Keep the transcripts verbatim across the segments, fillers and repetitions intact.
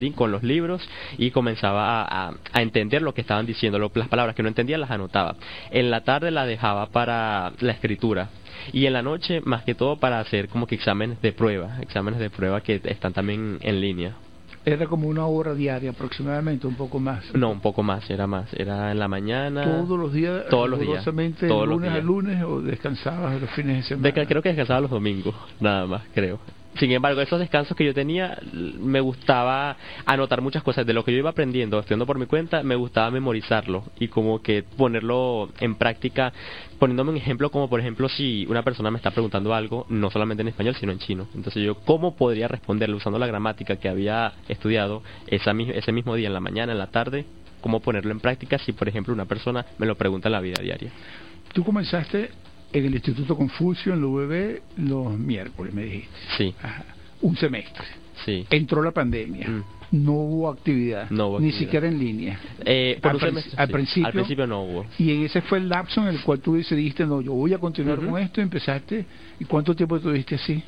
con los libros y comenzaba a, a, a entender lo que estaban diciendo, lo, las palabras que no entendía las anotaba. En la tarde la dejaba para la escritura y en la noche más que todo para hacer como que exámenes de prueba, exámenes de prueba que están también en línea. Era como una hora diaria aproximadamente, un poco más. No, un poco más, era más, era en la mañana. ¿Todos los días? Todos los días. ¿Todos lunes a lunes o descansabas los fines de semana? De, creo que descansaba los domingos, nada más, creo. Sin embargo, esos descansos que yo tenía, me gustaba anotar muchas cosas. De lo que yo iba aprendiendo, estudiando por mi cuenta, me gustaba memorizarlo y como que ponerlo en práctica, poniéndome un ejemplo como, por ejemplo, si una persona me está preguntando algo, no solamente en español, sino en chino. Entonces yo, ¿cómo podría responderle usando la gramática que había estudiado esa, ese mismo día, en la mañana, en la tarde? ¿Cómo ponerlo en práctica si, por ejemplo, una persona me lo pregunta en la vida diaria? Tú comenzaste en el Instituto Confucio, en la U V B, los miércoles, me dijiste. Sí. Ajá. Un semestre. Sí. Entró la pandemia. Mm. No hubo actividad. No hubo ni actividad. siquiera en línea. Eh, por al, un semestre, al, sí. principio, al principio no hubo. Y en ese fue el lapso en el cual tú decidiste, no, yo voy a continuar uh-huh. con esto, empezaste. ¿Y cuánto tiempo tuviste así?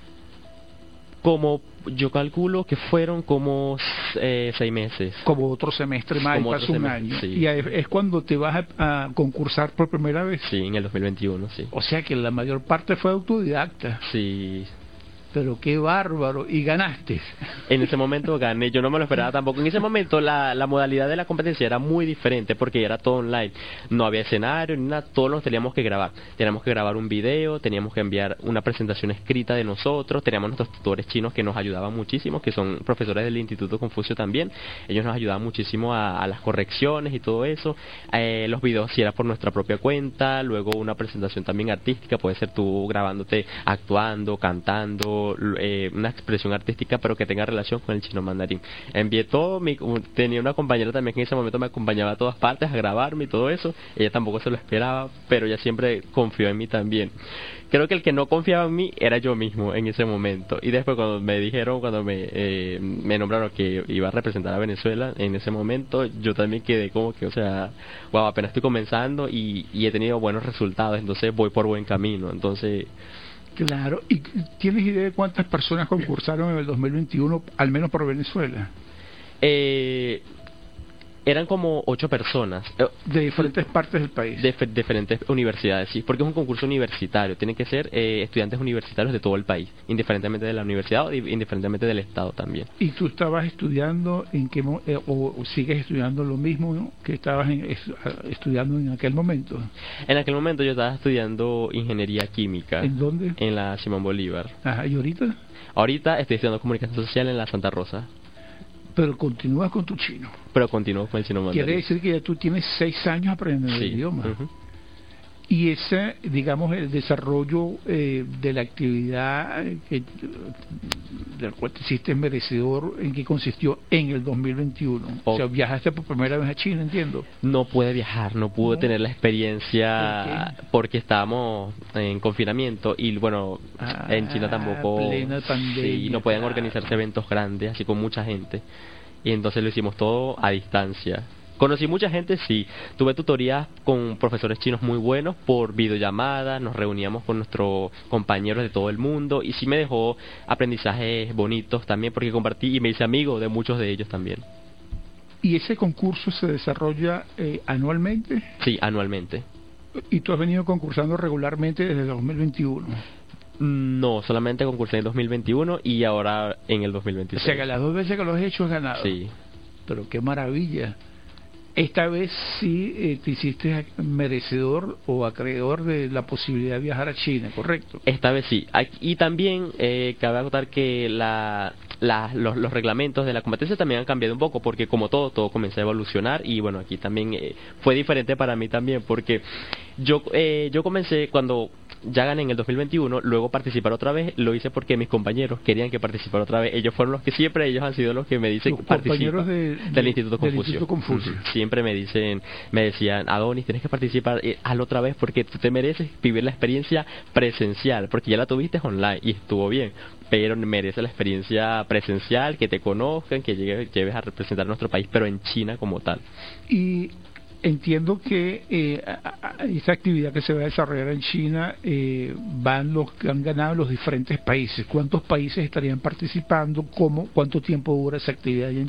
Como yo calculo que fueron como eh, seis meses. Como otro semestre más, como pasó un semestre, año. Sí. Y es cuando te vas a, a concursar por primera vez. Sí, en el dos mil veintiuno, sí. O sea que la mayor parte fue autodidacta. Sí. Pero qué bárbaro, y ganaste. En ese momento gané, yo no me lo esperaba tampoco. En ese momento la, la modalidad de la competencia era muy diferente porque era todo online. No había escenario ni nada, todos nos teníamos que grabar. Teníamos que grabar un video, teníamos que enviar una presentación escrita de nosotros, teníamos nuestros tutores chinos que nos ayudaban muchísimo, que son profesores del Instituto Confucio también. Ellos nos ayudaban muchísimo a, a las correcciones y todo eso. Eh, los videos si era por nuestra propia cuenta, luego una presentación también artística, puede ser tú grabándote actuando, cantando, Eh, una expresión artística pero que tenga relación con el chino mandarín. Envié todo, mi, tenía una compañera también que en ese momento me acompañaba a todas partes a grabarme y todo eso, ella tampoco se lo esperaba, pero ella siempre confió en mí también. Creo que el que no confiaba en mí era yo mismo en ese momento, y después cuando me dijeron, cuando me, eh, me nombraron que iba a representar a Venezuela, en ese momento yo también quedé como que, o sea, wow, apenas estoy comenzando y, y he tenido buenos resultados, entonces voy por buen camino, entonces... Claro, ¿y tienes idea de cuántas personas concursaron en el dos mil veintiuno, al menos por Venezuela? Eh, eran como ocho personas. De diferentes partes del país. De diferentes universidades, sí, porque es un concurso universitario, tienen que ser eh, estudiantes universitarios de todo el país, indiferentemente de la universidad o indiferentemente del estado también. ¿Y tú estabas estudiando en qué eh, o, o sigues estudiando lo mismo, ¿no?, que estabas en, estudiando en aquel momento? En aquel momento yo estaba estudiando ingeniería química. ¿En dónde? En la Simón Bolívar. Ajá, ¿y ahorita? Ahorita estoy estudiando comunicación social en la Santa Rosa. Pero continúas con tu chino. Pero continúo con el chino mandarín. Quiere decir que ya tú tienes seis años aprendiendo sí. el idioma. Uh-huh. Y ese, digamos, el desarrollo eh, de la actividad que, del cual te hiciste merecedor, ¿en qué consistió en el dos mil veintiuno? Oh. O sea, viajaste por primera vez a China, entiendo. No pude viajar, no pude no. tener la experiencia ¿Por porque estábamos en confinamiento y bueno, ah, en China tampoco, plena pandemia, sí, no podían claro. organizarse eventos grandes, así con mucha gente, y entonces lo hicimos todo a distancia. Conocí mucha gente, sí. Tuve tutorías con profesores chinos muy buenos por videollamada, nos reuníamos con nuestros compañeros de todo el mundo y sí me dejó aprendizajes bonitos también porque compartí y me hice amigo de muchos de ellos también. ¿Y ese concurso se desarrolla eh, anualmente? Sí, anualmente. ¿Y tú has venido concursando regularmente desde el dos mil veintiuno? No, solamente concursé en el dos mil veintiuno y ahora en el dos mil veintiséis. O sea que las dos veces que lo has hecho has ganado. Sí. Pero qué maravilla. Esta vez sí eh, te hiciste merecedor o acreedor de la posibilidad de viajar a China, ¿correcto? Esta vez sí. Y también eh, cabe acotar que la, la, los, los reglamentos de la competencia también han cambiado un poco, porque como todo, todo comenzó a evolucionar y bueno, aquí también eh, fue diferente para mí también, porque yo, eh, yo comencé cuando... ya gané en el dos mil veintiuno, luego participar otra vez, lo hice porque mis compañeros querían que participara otra vez. Ellos fueron los que siempre, ellos han sido los que me dicen, los compañeros de, de, del Instituto Confucio. Del Instituto Confucio. Siempre me dicen, me decían, Adonis, tienes que participar, eh, hazlo otra vez porque tú te mereces vivir la experiencia presencial, porque ya la tuviste online y estuvo bien, pero merece la experiencia presencial, que te conozcan, que llegues, lleves a representar a nuestro país, pero en China como tal. Y entiendo que eh, a, a esta actividad que se va a desarrollar en China eh, van los que han ganado los diferentes países. ¿Cuántos países estarían participando? ¿Cómo? ¿Cuánto tiempo dura esa actividad?